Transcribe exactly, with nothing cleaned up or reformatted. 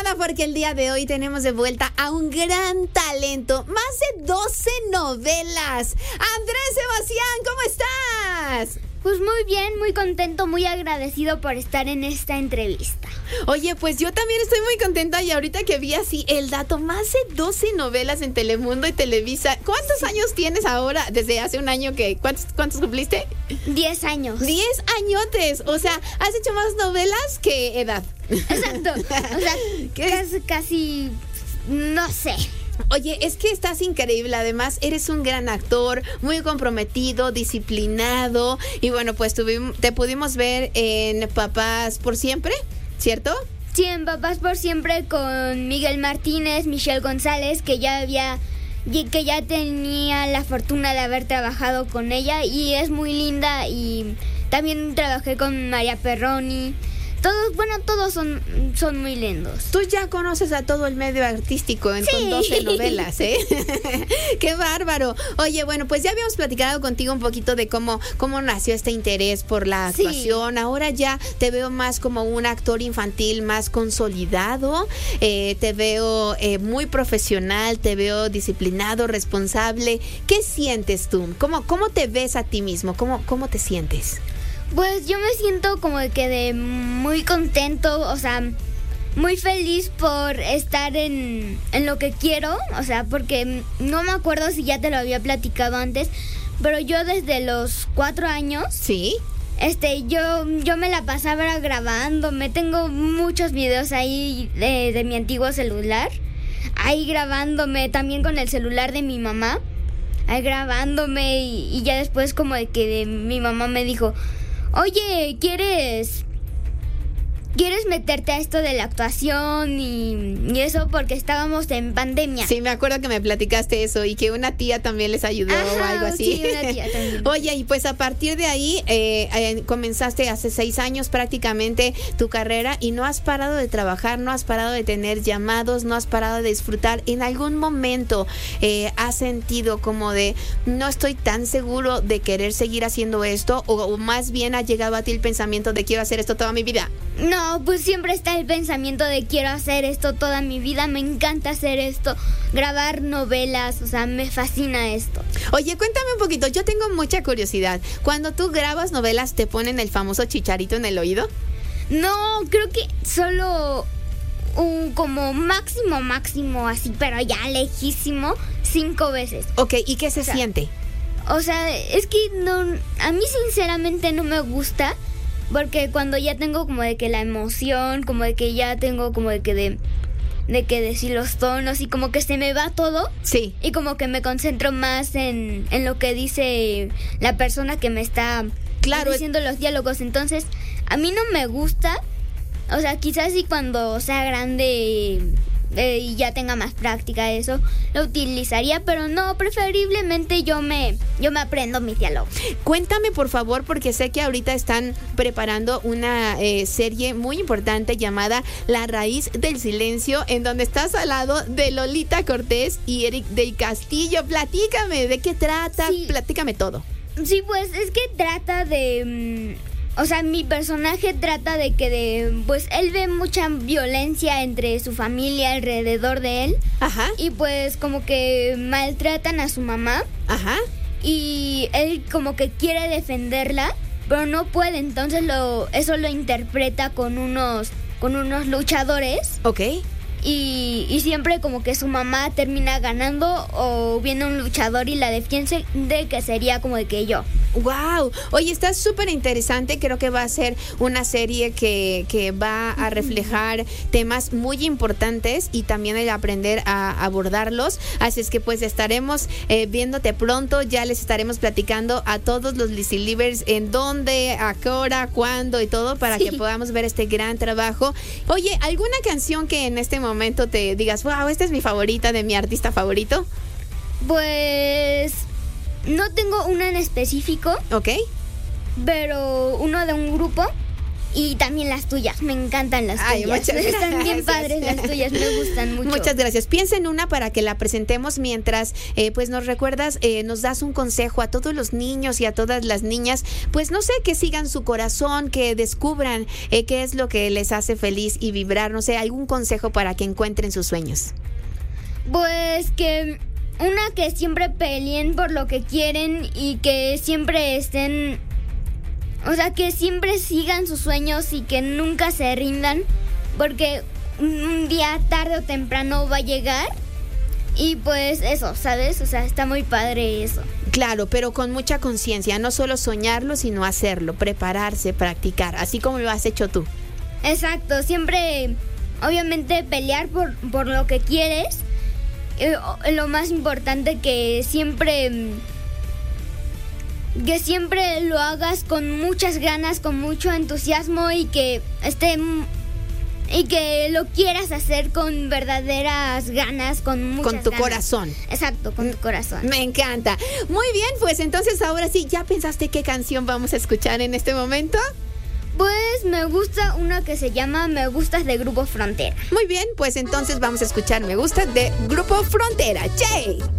Prepárala porque el día de hoy tenemos de vuelta a un gran talento. Más de doce novelas. Andrés Sebastián, ¿cómo estás? Pues muy bien, muy contento, muy agradecido por estar en esta entrevista. Oye, pues yo también estoy muy contenta y ahorita que vi así el dato, más de doce novelas en Telemundo y Televisa. ¿Cuántos años tienes ahora? Desde hace un año que, ¿cuántos, cuántos cumpliste? Diez años. Diez añotes, o sea, has hecho más novelas que edad. Exacto, o sea, casi, casi, no sé. Oye, es que estás increíble, además eres un gran actor, muy comprometido, disciplinado y bueno, pues tuvimos, te pudimos ver en Papás por Siempre, ¿cierto? Sí, en Papás por Siempre con Miguel Martínez, Michelle González, que ya había, que ya tenía la fortuna de haber trabajado con ella y es muy linda, y también trabajé con María Perroni. Todos, bueno, todos son, son muy lindos. Tú ya conoces a todo el medio artístico en, sí. con doce novelas, ¿eh? ¡Qué bárbaro! Oye, bueno, pues ya habíamos platicado contigo un poquito de cómo, cómo nació este interés por la actuación. Sí. Ahora ya te veo más como un actor infantil más consolidado. Eh, te veo eh, muy profesional, te veo disciplinado, responsable. ¿Qué sientes tú? ¿Cómo, cómo te ves a ti mismo? ¿Cómo, cómo te sientes? Pues yo me siento como de que de muy contento, o sea, muy feliz por estar en, en lo que quiero, o sea, porque no me acuerdo si ya te lo había platicado antes, pero yo desde los cuatro años, sí, este, yo, yo me la pasaba grabando, me tengo muchos videos ahí de, de mi antiguo celular, ahí grabándome, también con el celular de mi mamá, ahí grabándome y, y ya después como de que de, mi mamá me dijo: oye, ¿quieres quieres meterte a esto de la actuación y, y eso? Porque estábamos en pandemia. Sí, me acuerdo que me platicaste eso y que una tía también les ayudó. Ajá, o algo así. Sí, una tía también. Oye, y pues a partir de ahí eh, eh, comenzaste hace seis años prácticamente tu carrera y no has parado de trabajar, no has parado de tener llamados, no has parado de disfrutar. ¿En algún momento eh, has sentido como de no estoy tan seguro de querer seguir haciendo esto, o, o más bien ha llegado a ti el pensamiento de quiero hacer esto toda mi vida? No, pues siempre está el pensamiento de quiero hacer esto toda mi vida, me encanta hacer esto, grabar novelas, o sea, me fascina esto. Oye, cuéntame un poquito, yo tengo mucha curiosidad. Cuando tú grabas novelas, ¿te ponen el famoso chicharito en el oído? No, creo que solo un como máximo, máximo así, pero ya lejísimo, cinco veces. Ok, ¿y qué se o sea, siente? O sea, es que no, a mí sinceramente no me gusta. Porque cuando ya tengo como de que la emoción, como de que ya tengo como de que de, de que decir los tonos y como que se me va todo. Sí. Y como que me concentro más en, en lo que dice la persona que me está claro, diciendo los diálogos. Entonces, a mí no me gusta. O sea, quizás sí cuando sea grande eh, y ya tenga más práctica eso, lo utilizaría, pero no, preferiblemente yo me yo me aprendo mis diálogos. Cuéntame por favor, porque sé que ahorita están preparando una eh, serie muy importante llamada La Raíz del Silencio, en donde estás al lado de Lolita Cortés y Eric del Castillo. Platícame, ¿de qué trata? Sí. Platícame todo. Sí, pues es que trata de... Mmm, o sea, mi personaje trata de que de, pues él ve mucha violencia entre su familia alrededor de él. Ajá. Y pues como que maltratan a su mamá. Ajá. Y él como que quiere defenderla, pero no puede. Entonces lo eso lo interpreta con unos con unos luchadores. Ok. Y, y siempre como que su mamá termina ganando o viene un luchador y la defiende, de que sería como de que yo. Wow, oye, está súper interesante. Creo que va a ser una serie que, que va a reflejar temas muy importantes y también el aprender a abordarlos. Así es que pues estaremos eh, viéndote pronto. Ya les estaremos platicando a todos los Lizzy Livers en dónde, a qué hora, cuándo y todo para sí. que podamos ver este gran trabajo. Oye, ¿alguna canción que en este momento te digas, wow, esta es mi favorita de mi artista favorito? Pues... no tengo una en específico. Ok. Pero uno de un grupo Y también las tuyas, me encantan las Ay, tuyas. muchas gracias. Están bien padres las tuyas, me gustan mucho. Muchas gracias. Piensa en una para que la presentemos mientras eh, pues nos recuerdas, eh, nos das un consejo a todos los niños y a todas las niñas, pues no sé, que sigan su corazón, que descubran eh, qué es lo que les hace feliz y vibrar, no sé, algún consejo para que encuentren sus sueños. Pues que una, que siempre peleen por lo que quieren y que siempre estén, o sea, que siempre sigan sus sueños y que nunca se rindan, porque un día tarde o temprano va a llegar. Y pues eso, ¿sabes? O sea, está muy padre eso. Claro, pero con mucha conciencia, no solo soñarlo, sino hacerlo, prepararse, practicar, así como lo has hecho tú. Exacto, siempre, obviamente, pelear por, por lo que quieres. Eh, lo más importante, que siempre, que siempre lo hagas con muchas ganas, con mucho entusiasmo y que esté... Y que lo quieras hacer con verdaderas ganas, con muchas Con tu ganas. corazón. Exacto, con tu corazón. Me encanta. Muy bien, pues entonces ahora sí, ¿ya pensaste qué canción vamos a escuchar en este momento? Pues me gusta una que se llama Me Gustas, de Grupo Frontera. Muy bien, pues entonces vamos a escuchar Me Gusta de Grupo Frontera. ¡Che!